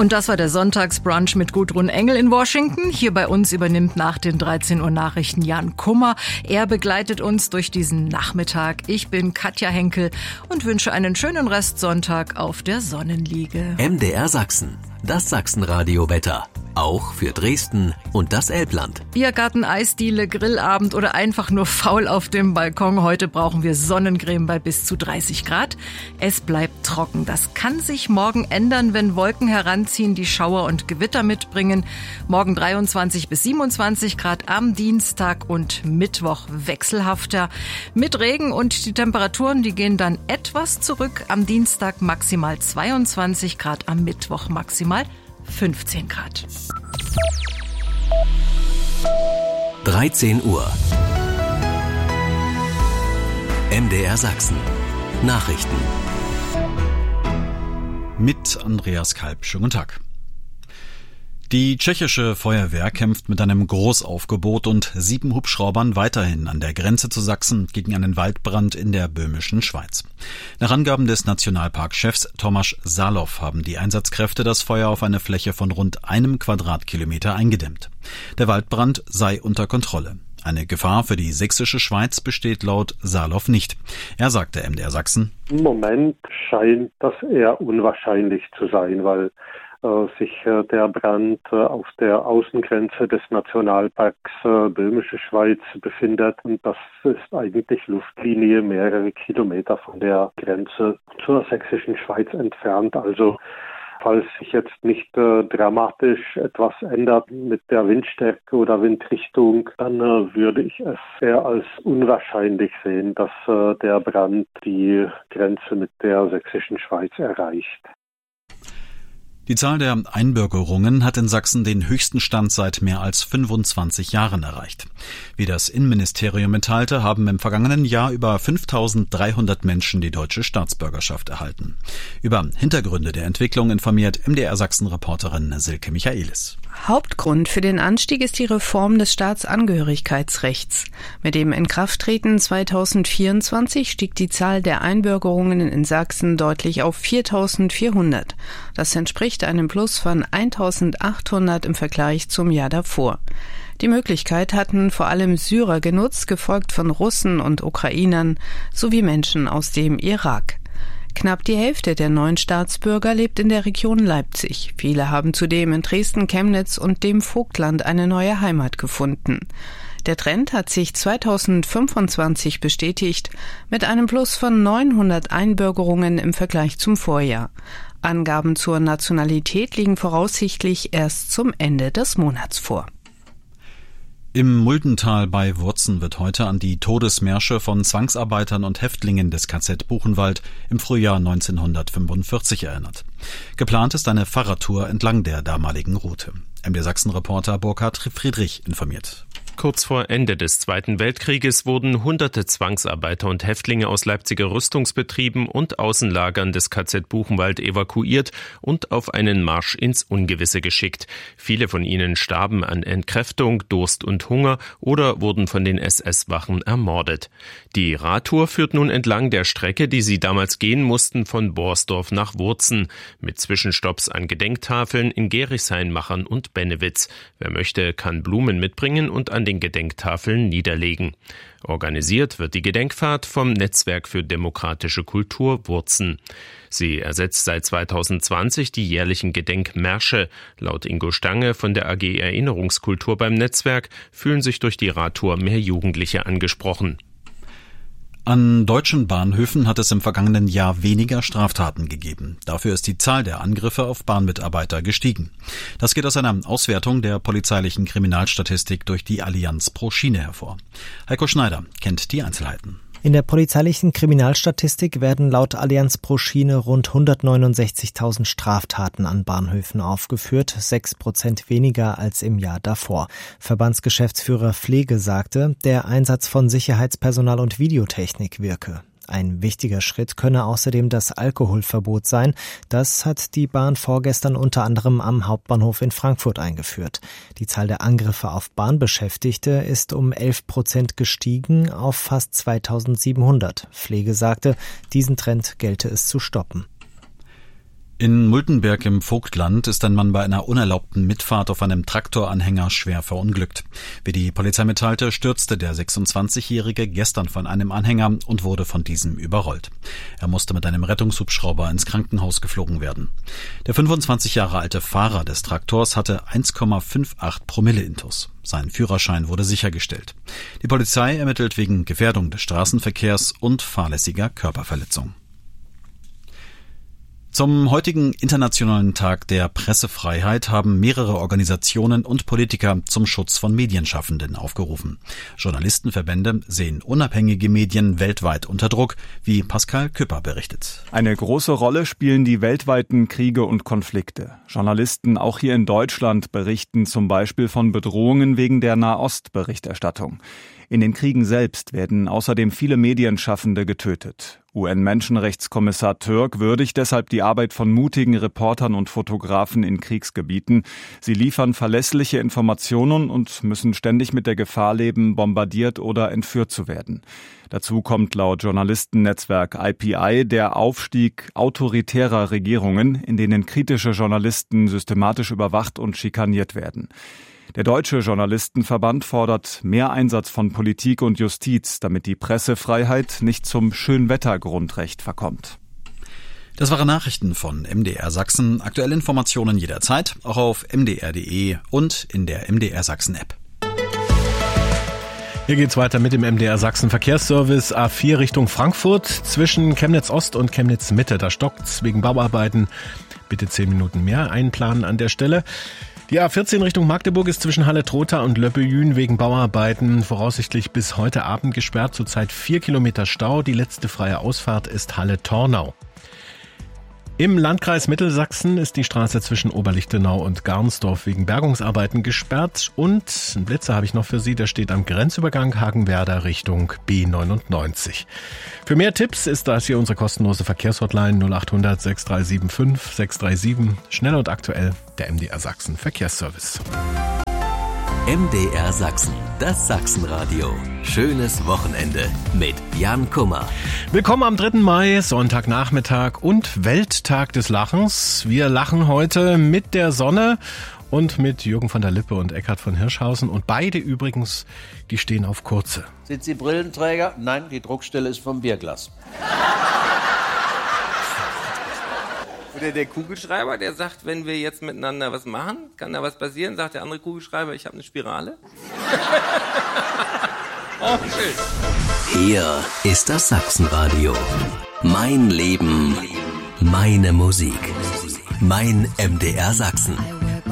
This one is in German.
Und das war der Sonntagsbrunch mit Gudrun Engel in Washington. Hier bei uns übernimmt nach den 13 Uhr Nachrichten Jan Kummer. Er begleitet uns durch diesen Nachmittag. Ich bin Katja Henkel und wünsche einen schönen Restsonntag auf der Sonnenliege. MDR Sachsen, das Sachsenradio-Wetter. Auch für Dresden und das Elbland. Biergarten, Eisdiele, Grillabend oder einfach nur faul auf dem Balkon. Heute brauchen wir Sonnencreme bei bis zu 30 Grad. Es bleibt trocken. Das kann sich morgen ändern, wenn Wolken heranziehen, die Schauer und Gewitter mitbringen. Morgen 23 bis 27 Grad, am Dienstag und Mittwoch wechselhafter. Mit Regen und die Temperaturen, die gehen dann etwas zurück. Am Dienstag maximal 22 Grad, am Mittwoch maximal 15 Grad. 13 Uhr. MDR Sachsen. Nachrichten. Mit Andreas Kalb. Schönen guten Tag. Die tschechische Feuerwehr kämpft mit einem Großaufgebot und 7 Hubschraubern weiterhin an der Grenze zu Sachsen gegen einen Waldbrand in der böhmischen Schweiz. Nach Angaben des Nationalparkchefs Tomáš Záloh haben die Einsatzkräfte das Feuer auf eine Fläche von rund 1 Quadratkilometer eingedämmt. Der Waldbrand sei unter Kontrolle. Eine Gefahr für die sächsische Schweiz besteht laut Záloh nicht. Er sagte MDR Sachsen: Im Moment scheint das eher unwahrscheinlich zu sein, weil sich der Brand auf der Außengrenze des Nationalparks Böhmische Schweiz befindet. Und das ist eigentlich Luftlinie mehrere Kilometer von der Grenze zur sächsischen Schweiz entfernt. Also falls sich jetzt nicht dramatisch etwas ändert mit der Windstärke oder Windrichtung, dann würde ich es eher als unwahrscheinlich sehen, dass der Brand die Grenze mit der sächsischen Schweiz erreicht. Die Zahl der Einbürgerungen hat in Sachsen den höchsten Stand seit mehr als 25 Jahren erreicht. Wie das Innenministerium mitteilte, haben im vergangenen Jahr über 5.300 Menschen die deutsche Staatsbürgerschaft erhalten. Über Hintergründe der Entwicklung informiert MDR Sachsen-Reporterin Silke Michaelis. Hauptgrund für den Anstieg ist die Reform des Staatsangehörigkeitsrechts. Mit dem Inkrafttreten 2024 stieg die Zahl der Einbürgerungen in Sachsen deutlich auf 4.400. Das entspricht einem Plus von 1.800 im Vergleich zum Jahr davor. Die Möglichkeit hatten vor allem Syrer genutzt, gefolgt von Russen und Ukrainern sowie Menschen aus dem Irak. Knapp die Hälfte der neuen Staatsbürger lebt in der Region Leipzig. Viele haben zudem in Dresden, Chemnitz und dem Vogtland eine neue Heimat gefunden. Der Trend hat sich 2025 bestätigt mit einem Plus von 900 Einbürgerungen im Vergleich zum Vorjahr. Angaben zur Nationalität liegen voraussichtlich erst zum Ende des Monats vor. Im Muldental bei Wurzen wird heute an die Todesmärsche von Zwangsarbeitern und Häftlingen des KZ Buchenwald im Frühjahr 1945 erinnert. Geplant ist eine Fahrradtour entlang der damaligen Route. MDR Sachsen-Reporter Burkhard Friedrich informiert. Kurz vor Ende des Zweiten Weltkrieges wurden hunderte Zwangsarbeiter und Häftlinge aus Leipziger Rüstungsbetrieben und Außenlagern des KZ Buchenwald evakuiert und auf einen Marsch ins Ungewisse geschickt. Viele von ihnen starben an Entkräftung, Durst und Hunger oder wurden von den SS-Wachen ermordet. Die Radtour führt nun entlang der Strecke, die sie damals gehen mussten, von Borsdorf nach Wurzen, mit Zwischenstopps an Gedenktafeln in Gerichshain, Machern und Bennewitz. Wer möchte, kann Blumen mitbringen und an den Gedenktafeln niederlegen. Organisiert wird die Gedenkfahrt vom Netzwerk für demokratische Kultur Wurzen. Sie ersetzt seit 2020 die jährlichen Gedenkmärsche. Laut Ingo Stange von der AG Erinnerungskultur beim Netzwerk fühlen sich durch die Radtour mehr Jugendliche angesprochen. An deutschen Bahnhöfen hat es im vergangenen Jahr weniger Straftaten gegeben. Dafür ist die Zahl der Angriffe auf Bahnmitarbeiter gestiegen. Das geht aus einer Auswertung der polizeilichen Kriminalstatistik durch die Allianz pro Schiene hervor. Heiko Schneider kennt die Einzelheiten. In der polizeilichen Kriminalstatistik werden laut Allianz pro Schiene rund 169.000 Straftaten an Bahnhöfen aufgeführt, 6% weniger als im Jahr davor. Verbandsgeschäftsführer Pflege sagte, der Einsatz von Sicherheitspersonal und Videotechnik wirke. Ein wichtiger Schritt könne außerdem das Alkoholverbot sein. Das hat die Bahn vorgestern unter anderem am Hauptbahnhof in Frankfurt eingeführt. Die Zahl der Angriffe auf Bahnbeschäftigte ist um 11% gestiegen auf fast 2.700. Pflege sagte, diesen Trend gelte es zu stoppen. In Multenberg im Vogtland ist ein Mann bei einer unerlaubten Mitfahrt auf einem Traktoranhänger schwer verunglückt. Wie die Polizei mitteilte, stürzte der 26-Jährige gestern von einem Anhänger und wurde von diesem überrollt. Er musste mit einem Rettungshubschrauber ins Krankenhaus geflogen werden. Der 25 Jahre alte Fahrer des Traktors hatte 1,58 Promille Intus. Sein Führerschein wurde sichergestellt. Die Polizei ermittelt wegen Gefährdung des Straßenverkehrs und fahrlässiger Körperverletzung. Zum heutigen Internationalen Tag der Pressefreiheit haben mehrere Organisationen und Politiker zum Schutz von Medienschaffenden aufgerufen. Journalistenverbände sehen unabhängige Medien weltweit unter Druck, wie Pascal Küpper berichtet. Eine große Rolle spielen die weltweiten Kriege und Konflikte. Journalisten auch hier in Deutschland berichten zum Beispiel von Bedrohungen wegen der Nahost-Berichterstattung. In den Kriegen selbst werden außerdem viele Medienschaffende getötet. UN-Menschenrechtskommissar Türk würdigt deshalb die Arbeit von mutigen Reportern und Fotografen in Kriegsgebieten. Sie liefern verlässliche Informationen und müssen ständig mit der Gefahr leben, bombardiert oder entführt zu werden. Dazu kommt laut Journalistennetzwerk IPI der Aufstieg autoritärer Regierungen, in denen kritische Journalisten systematisch überwacht und schikaniert werden. Der Deutsche Journalistenverband fordert mehr Einsatz von Politik und Justiz, damit die Pressefreiheit nicht zum Schönwettergrundrecht verkommt. Das waren Nachrichten von MDR Sachsen. Aktuelle Informationen jederzeit, auch auf mdr.de und in der MDR Sachsen App. Hier geht's weiter mit dem MDR Sachsen Verkehrsservice A4 Richtung Frankfurt zwischen Chemnitz Ost und Chemnitz Mitte. Da stockt's wegen Bauarbeiten. Bitte 10 Minuten mehr einplanen an der Stelle. Die A14 Richtung Magdeburg ist zwischen Halle-Trotha und Löppeljün wegen Bauarbeiten voraussichtlich bis heute Abend gesperrt. Zurzeit 4 Kilometer Stau. Die letzte freie Ausfahrt ist Halle-Tornau. Im Landkreis Mittelsachsen ist die Straße zwischen Oberlichtenau und Garnsdorf wegen Bergungsarbeiten gesperrt. Und einen Blitzer habe ich noch für Sie, der steht am Grenzübergang Hagenwerder Richtung B99. Für mehr Tipps ist das hier unsere kostenlose Verkehrshotline 0800 6375 637. Schnell und aktuell der MDR Sachsen Verkehrsservice. MDR Sachsen, das Sachsenradio. Schönes Wochenende mit Jan Kummer. Willkommen am 3. Mai, Sonntagnachmittag und Welttag des Lachens. Wir lachen heute mit der Sonne und mit Jürgen von der Lippe und Eckhard von Hirschhausen. Und beide übrigens, die stehen auf kurze. Sind Sie Brillenträger? Nein, die Druckstelle ist vom Bierglas. Oder der Kugelschreiber, der sagt, wenn wir jetzt miteinander was machen, kann da was passieren? Sagt der andere Kugelschreiber, ich habe eine Spirale. Oh, schön. Hier ist das Sachsenradio. Mein Leben, meine Musik. Mein MDR Sachsen.